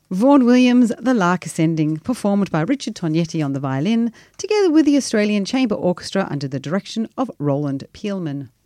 Vaughan Williams' The Lark Ascending, performed by Richard Tognetti on the violin, together with the Australian Chamber Orchestra under the direction of Roland Peelman.